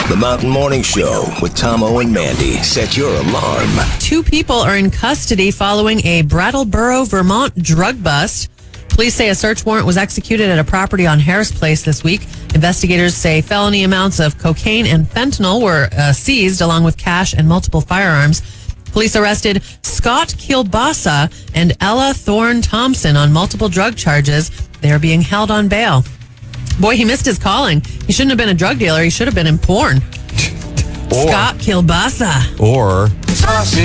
The Mountain Morning Show with Tomo and Mandy. Set your alarm. 2 people are in custody following a Brattleboro, Vermont drug bust. Police say a search warrant was executed at a property on Harris Place this week. Investigators say felony amounts of cocaine and fentanyl were seized, along with cash and multiple firearms. Police arrested Scott Kielbasa and Ella Thorne Thompson on multiple drug charges. They are being held on bail. Boy, he missed his calling. He shouldn't have been a drug dealer. He should have been in porn. Scott Kielbasa. Or